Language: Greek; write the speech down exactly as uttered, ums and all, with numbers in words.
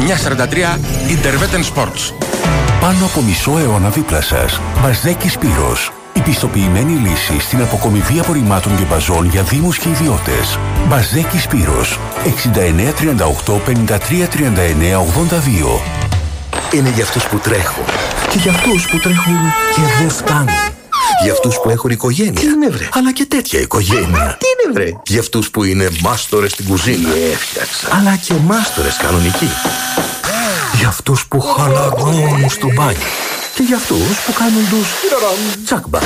εννιά σαράντα τρία Interveten Sports. Πάνω από μισό αιώνα δίπλα σας. Μπαζέκι Σπύρος. Η πιστοποιημένη λύση στην αποκομιδή απορριμμάτων και μπαζών για δήμους και ιδιώτες. Μπαζέκι Σπύρος. εξήντα εννέα τριάντα οκτώ πενήντα τρία τριάντα εννέα ογδόντα δύο. Είναι για αυτούς που τρέχουν. Και για αυτούς που τρέχουν και δεν φτάνουν. Για αυτούς που έχουν οικογένεια. Τι είναι βρε. Αλλά και τέτοια οικογένεια. Τι είναι βρε. Για αυτούς που είναι μάστορες στην κουζίνα. Έφτιαξα. Αλλά και μάστορες κανονικοί. Για αυτούς που χαλαρώνουν στο μπάνιο. Και για αυτούς που κάνουν τους τσακμπά.